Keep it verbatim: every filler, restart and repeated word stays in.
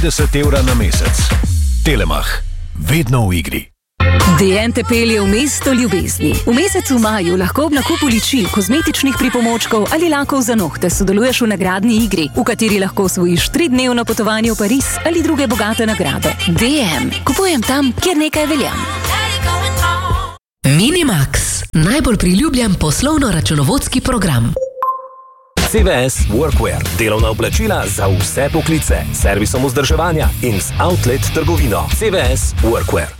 trideset evra na mesec. Telemach. Vedno v igri. D N te pelje v mesto ljubezni. V mesecu maju lahko ob nakupu ličil, kozmetičnih pripomočkov ali lakov za nohte sodeluješ v nagradni igri, v kateri lahko osvojiš tridnevno potovanje v Pariz ali druge bogate nagrade. D M. Kupujem tam, kjer nekaj velja. Minimax. Najbolj priljubljen poslovno-računovodski program. C V S Workwear. Delovna oblačila za vse poklice. Servisom vzdrževanja in z outlet trgovino. C V S Workwear.